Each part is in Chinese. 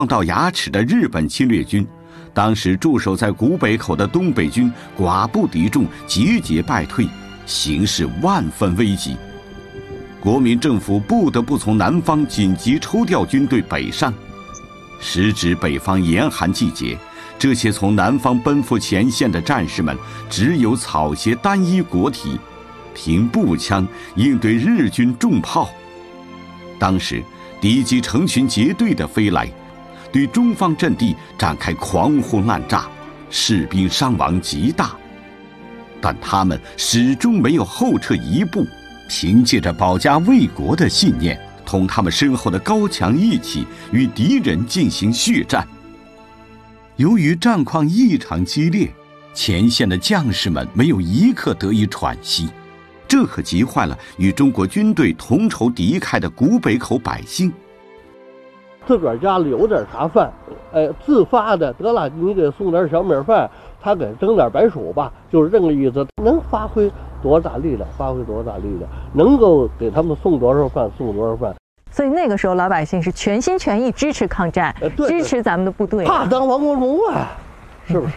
到牙齿的日本侵略军，当时驻守在古北口的东北军寡不敌众，节节败退，形势万分危急。国民政府不得不从南方紧急抽调军队北上。时值北方严寒季节，这些从南方奔赴前线的战士们只有草鞋单衣裹体，凭步枪应对日军重炮。当时敌机成群结队地飞来，对中方阵地展开狂轰滥炸，士兵伤亡极大。但他们始终没有后撤一步，凭借着保家卫国的信念，同他们身后的高墙一起与敌人进行血战。由于战况异常激烈，前线的将士们没有一刻得以喘息，这可急坏了与中国军队同仇敌忾的古北口百姓。 自个儿家里有点啥饭，自发的得了，你给送点小米饭，他给整点白薯吧，就是这个意思。能发挥多大力量，发挥多大力量，能够给他们送多少饭，送多少饭。 所以那个时候老百姓是全心全意支持抗战，支持咱们的部队， 怕当亡国奴啊，是不是？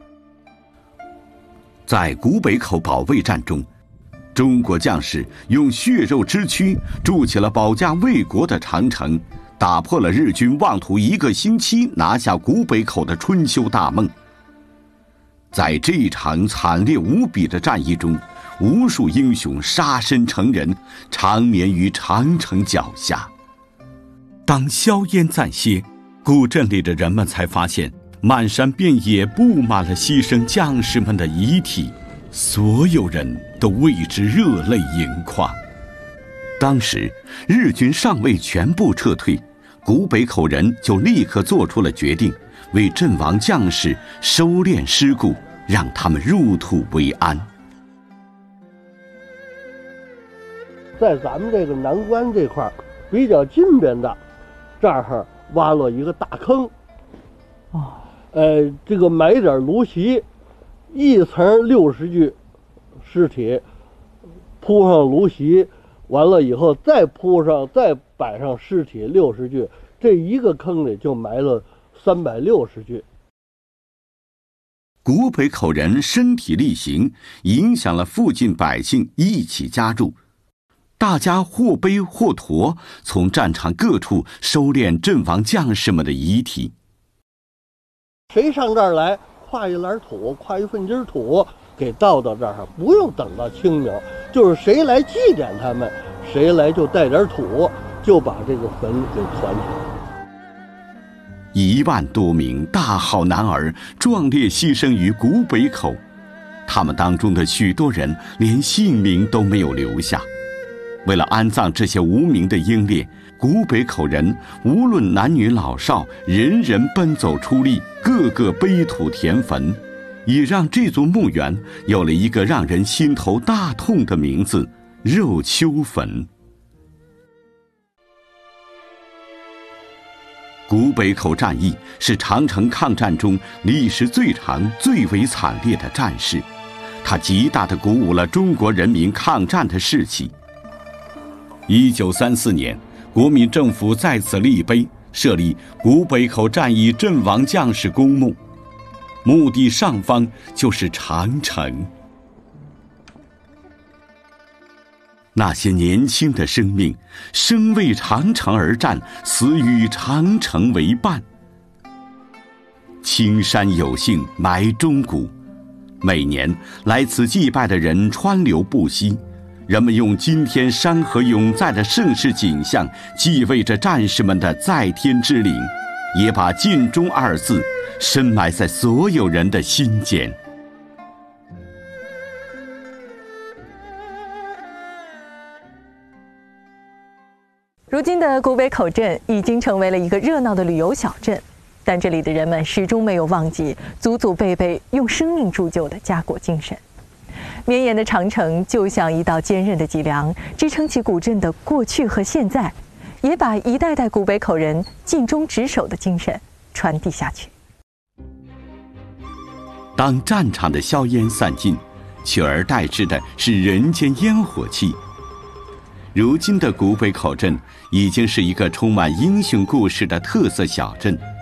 在古北口保卫战中，中国将士用血肉之躯筑起了保家卫国的长城，打破了日军妄图一个星期拿下古北口的春秋大梦。在这一场惨烈无比的战役中，无数英雄杀身成仁，长眠于长城脚下。当硝烟暂歇，古镇里的人们才发现，漫山遍野布满了牺牲将士们的遗体，所有人都为之热泪盈眶。当时日军尚未全部撤退，古北口人就立刻做出了决定，为阵亡将士收敛尸骨，让他们入土为安。 在咱们这个南关这块比较近边的，这儿挖了一个大坑，这个埋点芦席，一层60具尸体，铺上芦席，完了以后再铺上，再摆上尸体60具，这一个坑里就埋了360具。 古北口人身体力行，影响了附近百姓一起加入，大家或背或驮，从战场各处收敛阵亡将士们的遗体。 谁上这儿来，挎一篮土，挎一份筋土，给倒到这儿，不用等到清明，就是谁来祭奠他们，谁来就带点土，就把这个坟给团起来。 1万多名大好男儿壮烈牺牲于古北口，他们当中的许多人连性命都没有留下。为了安葬这些无名的英烈，古北口人无论男女老少，人人奔走出力，个个背土填坟，也让这座墓园有了一个让人心头大痛的名字——肉丘坟。古北口战役是长城抗战中历时最长、最为惨烈的战事，它极大地鼓舞了中国人民抗战的士气。1934年，国民政府在此立碑，设立古北口战役阵亡将士公墓，墓地上方就是长城。那些年轻的生命，生为长城而战，死与长城为伴。青山有幸埋忠骨，每年来此祭拜的人川流不息，人们用今天山河永在的盛世景象，祭畏着战士们的在天之灵，也把尽忠2字深埋在所有人的心间。 如今的古北口镇已经成为了一个热闹的旅游小镇，但这里的人们始终没有忘记祖祖辈辈用生命铸就的家国精神。绵延的长城就像一道坚韧的脊梁，支撑起古镇的过去和现在，也把一代代古北口人尽忠职守的精神传递下去。 当战场的硝烟散尽，取而代之的是人间烟火气。如今的古北口镇已经是一个充满英雄故事的特色小镇。